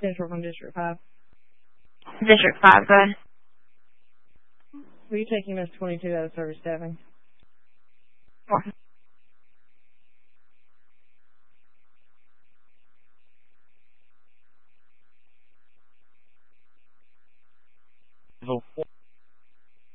Central from District 5. District 5, go ahead. Will you take him as 22 out of service staffing? Sure.